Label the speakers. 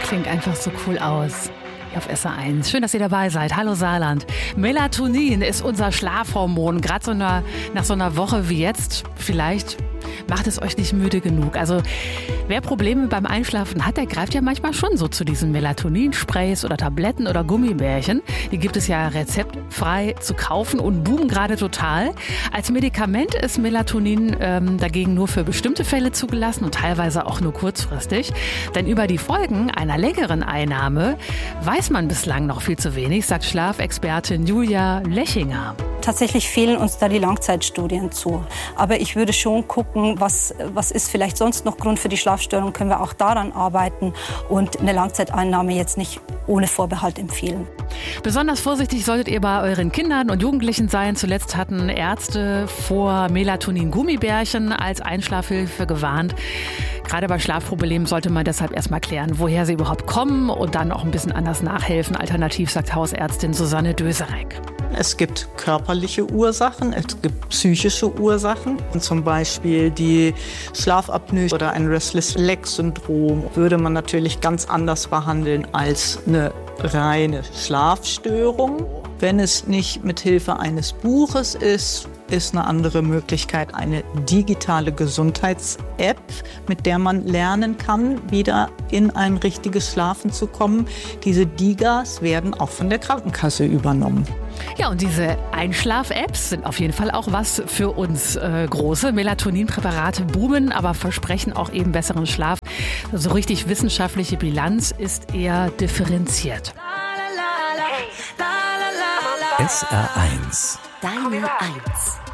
Speaker 1: klingt einfach so cool aus. Auf SR1. Schön, dass ihr dabei seid. Hallo Saarland. Melatonin ist unser Schlafhormon. Gerade nach so einer Woche wie jetzt, vielleicht macht es euch nicht müde genug. Also wer Probleme beim Einschlafen hat, der greift ja manchmal schon so zu diesen Melatoninsprays oder Tabletten oder Gummibärchen. Die gibt es ja rezeptfrei zu kaufen und boomen gerade total. Als Medikament ist Melatonin dagegen nur für bestimmte Fälle zugelassen und teilweise auch nur kurzfristig. Denn über die Folgen einer längeren Einnahme weiß man bislang noch viel zu wenig, sagt Schlafexpertin Julia Lechinger.
Speaker 2: Tatsächlich fehlen uns da die Langzeitstudien zu. Aber ich würde schon gucken, was ist vielleicht sonst noch Grund für die Schlafstörung, können wir auch daran arbeiten und eine Langzeiteinnahme jetzt nicht ohne Vorbehalt empfehlen.
Speaker 1: Besonders vorsichtig solltet ihr bei euren Kindern und Jugendlichen sein. Zuletzt hatten Ärzte vor Melatonin-Gummibärchen als Einschlafhilfe gewarnt. Gerade bei Schlafproblemen sollte man deshalb erstmal klären, woher sie überhaupt kommen und dann auch ein bisschen anders nachhelfen. Alternativ sagt Hausärztin Susanne Döserek.
Speaker 3: Es gibt körperliche Ursachen, es gibt psychische Ursachen. Zum Beispiel die Schlafapnoe oder ein Restless-Leg-Syndrom würde man natürlich ganz anders behandeln als eine reine Schlafstörung. Wenn es nicht mit Hilfe eines Buches ist eine andere Möglichkeit eine digitale Gesundheits-App, mit der man lernen kann, wieder in ein richtiges Schlafen zu kommen. Diese DIGAs werden auch von der Krankenkasse übernommen.
Speaker 1: Ja, und diese Einschlaf-Apps sind auf jeden Fall auch was für uns große. Melatoninpräparate boomen, aber versprechen auch eben besseren Schlaf. So richtig wissenschaftliche Bilanz ist eher differenziert.
Speaker 4: SR1.
Speaker 5: Deine Eins.